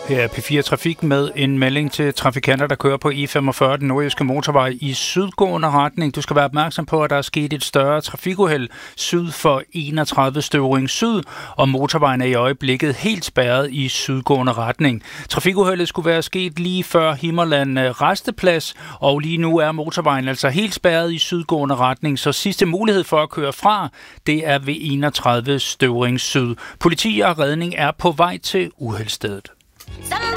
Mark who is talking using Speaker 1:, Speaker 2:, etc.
Speaker 1: Her er P4 Trafik med en melding til trafikanter, der kører på E45, den nordjyske motorvej i sydgående retning. Du skal være opmærksom på, at der er sket et større trafikuheld syd for 31 Støvring Syd, og motorvejen er i øjeblikket helt spærret i sydgående retning. Trafikuheldet skulle være sket lige før Himmerland Resteplads, og lige nu er motorvejen altså helt spærret i sydgående retning, så sidste mulighed for at køre fra, det er ved 31 Støvring Syd. Politi og redning er på vej til uheldsstedet.